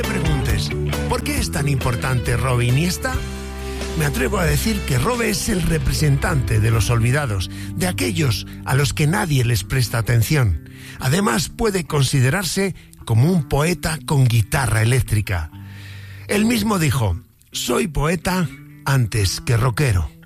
Te preguntes, ¿por qué es tan importante Robe Iniesta? Me atrevo a decir que Robe es el representante de los olvidados, de aquellos a los que nadie les presta atención. Además, puede considerarse como un poeta con guitarra eléctrica. Él mismo dijo: soy poeta antes que rockero.